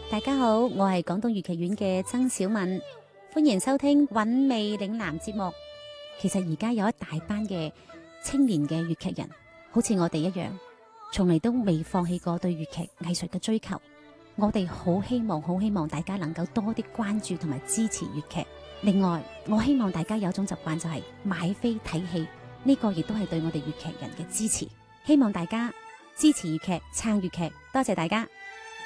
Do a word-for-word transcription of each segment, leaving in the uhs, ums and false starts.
大家好，我係廣東粵劇院嘅曾小敏，歡迎收聽韻味嶺南節目。其實而家有一大班嘅青年嘅粵劇人，好似我哋一樣，從嚟都未放棄過對粵劇藝術嘅追求。我哋好希望，好希望大家能夠多啲關注同埋支持粵劇。另外，我希望大家有一種習慣，就係買飛睇戲，呢個亦都係對我哋粵劇人嘅支持。希望大家支持粵劇，撐粵劇，多謝大家。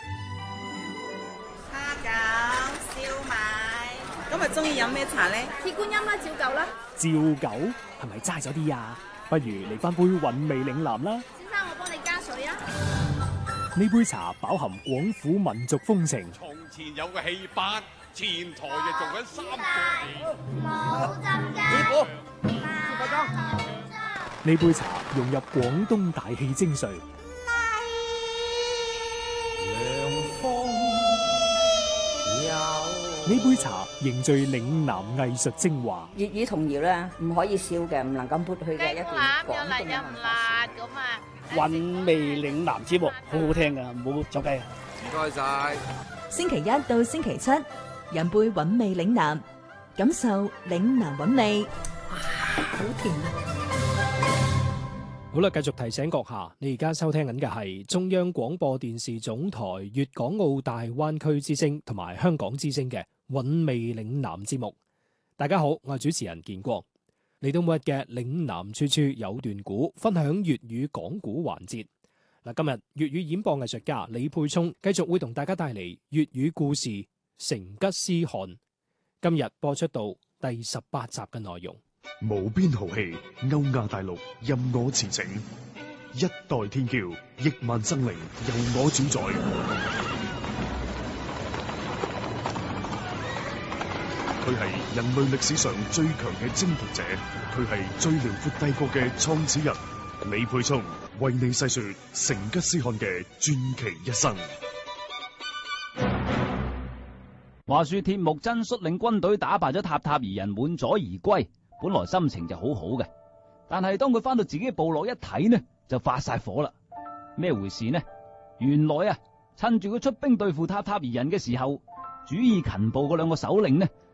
蝦餃、燒賣，今日中意飲咩茶呢？ 鐵觀音啦，照舊啦。 照舊係咪齋咗啲啊？不如嚟翻杯韻味嶺南啦。 先生，我幫你加水啊。 呢杯茶飽含廣府民族風情。 從前有個戲班，前台就做緊三個。 冇浸雞。 師傅， 呢杯茶融入廣東大戲精髓。呢杯茶凝聚嶺南藝術精華。 粵語童謠咧，唔可以笑嘅，唔能夠抹去嘅一段廣東嘅文化。 韻味嶺南節目好好聽噶，唔好走雞啊！ 唔該晒。 星期一到星期七，飲杯韻味嶺南，感受嶺南韻味。 哇，好甜啊！ 好啦，繼續提醒閣下，你而家收聽緊嘅係中央廣播電視總台粵港澳大灣區之聲同埋香港之聲嘅韻味嶺南節目。大家好，我係主持人建國。嚟到每日嘅嶺南處處有段古，分享粵語講古環節。嗱，今日粵語演播藝術家李沛聰繼續會同大家帶嚟粵語故事《成吉思汗》。今日播出到第十八集嘅內容。 無邊豪氣，歐亞大陸任我馳騁，一代天驕，億萬生靈由我主宰。佢係人類歷史上最強嘅征服者，佢係最遼闊帝國嘅創始人。李沛聰為你細說成吉思汗嘅傳奇一生。 話說鐵木真率領軍隊打敗咗塔塔兒人，滿載而歸。本來心情就好好嘅，但係當佢翻到自己部落一睇呢，就發晒火啦。咩回事呢？原來啊，趁住佢出兵對付塔塔兒人嘅時候，主意勤暴嗰兩個首領呢，